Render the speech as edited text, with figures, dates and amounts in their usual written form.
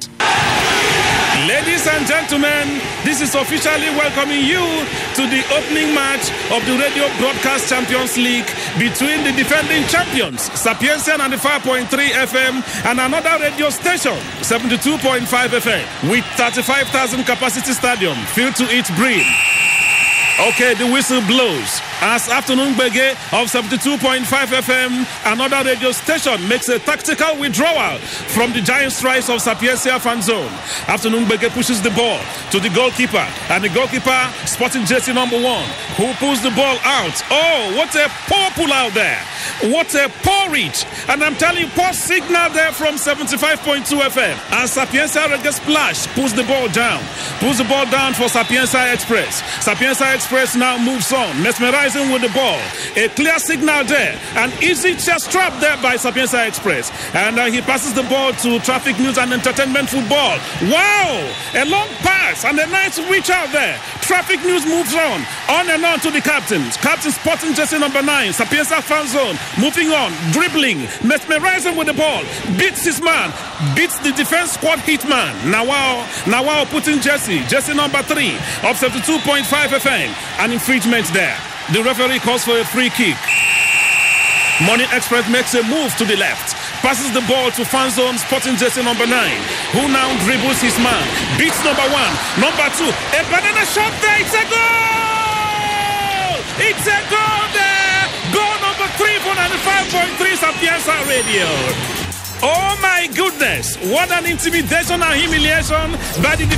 Sport. Ladies and gentlemen, this is officially welcoming you to the opening match of the Radio Broadcast Champions League between the defending champions, Sapienza 95.3 FM, and another radio station, 72.5 FM, with 35,000 capacity stadium filled to its brim. Okay, the whistle blows as Afternoon Bege of 72.5 FM, another radio station, makes a tactical withdrawal from the giant strikes of Sapienza fan zone. Afternoon Bege pushes the ball to the goalkeeper, and the goalkeeper, sporting jersey number 1, who pulls the ball out. Oh, what a poor pull out there. What a poor reach. And I'm telling you, poor signal there from 75.2 FM. And Sapienza Reggae Splash pulls the ball down. Pulls the ball down for Sapienza Express. Sapienza Express now moves on, mesmerizing with the ball. A clear signal there. An easy chest trap there by Sapienza Express. And he passes the ball to Traffic News and Entertainment Football. Wow! A long pass and a nice reach out there. Traffic News moves on and on to the captains. Captain sporting jersey number 9, Sapienza fan zone. Moving on, dribbling, mesmerizing with the ball. Beats his man, beats the defense squad hitman. Nawao putting jersey number 3 of 72.5 FM. An infringement there. The referee calls for a free kick. Money Express makes a move to the left. Passes the ball to fan zone sporting jersey number 9, who now dribbles his man. Beats number 1, number 2. A banana shot there. It's a goal! It's a goal there! Goal number 3 for 95.3 Sapienza Radio. Oh my goodness! What an intimidation and humiliation by the